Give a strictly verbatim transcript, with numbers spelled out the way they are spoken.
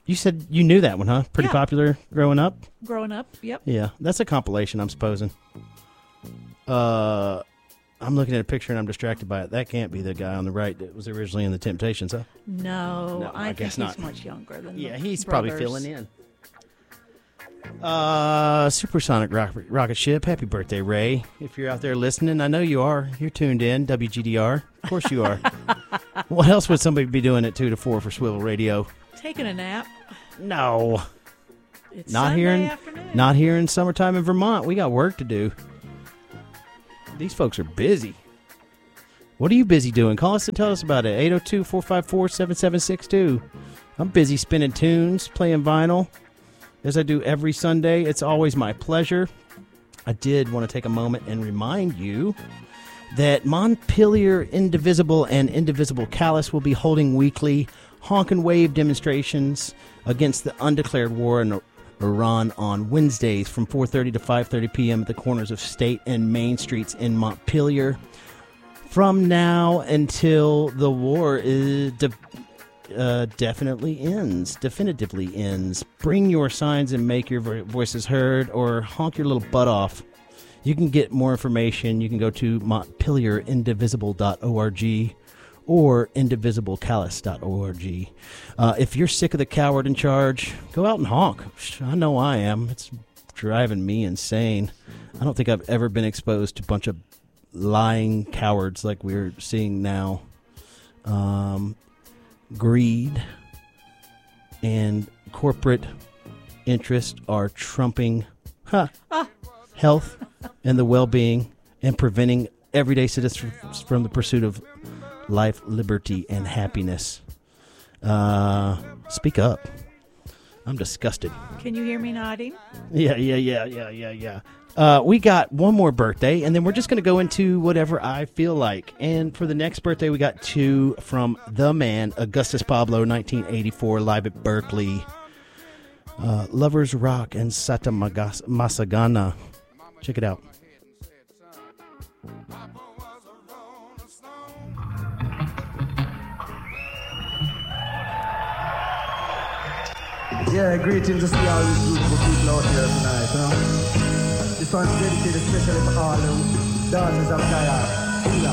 You said you knew that one, huh? Pretty Yeah. popular growing up? Growing up, yep. Yeah, that's a compilation, I'm supposing. Uh, I'm looking at a picture and I'm distracted by it. That can't be the guy on the right that was originally in the Temptations, huh? No, No, I I, guess think not. he's much younger than Yeah, the he's probably brothers. filling in. Uh, Supersonic rock, rocket ship. Happy birthday, Ray! If you're out there listening, I know you are. You're tuned in. W G D R, of course you are. What else would somebody be doing at two to four for Swivel Radio? Taking a nap. No, It's not Sunday here in afternoon. not here in summertime in Vermont. We got work to do. These folks are busy. What are you busy doing? Call us and tell us about it. eight oh two, four five four, seven seven six two. I'm busy spinning tunes, playing vinyl, as I do every Sunday. It's always my pleasure. I did want to take a moment and remind you that Montpelier Indivisible and Indivisible Callus will be holding weekly honk and wave demonstrations against the undeclared war in Iran on Wednesdays from four thirty to five thirty p.m. at the corners of State and Main Streets in Montpelier. From now until the war is de- uh, definitely ends, definitively ends. Bring your signs and make your vo- voices heard, or honk your little butt off. You can get more information. You can go to montpelier indivisible dot org or indivisible callus dot org. Uh, if you're sick of the coward in charge, go out and honk. I know I am. It's driving me insane. I don't think I've ever been exposed to a bunch of lying cowards like we're seeing now. Um, greed and corporate interest are trumping huh, Ah. health and the well-being and preventing everyday citizens from the pursuit of life, liberty, and happiness. Uh, speak up. I'm disgusted. Can you hear me nodding? Yeah, yeah, yeah, yeah, yeah, yeah. Uh, we got one more birthday, and then we're just going to go into whatever I feel like. And for the next birthday, we got two from the man, Augustus Pablo, nineteen eighty-four, live at Berkeley. Uh, Lovers Rock and Sata Magas- Masagana. Check it out. Yeah, greetings to see all these beautiful people out here tonight, you know. This one's dedicated especially for all the daughters of Kaya. Hila.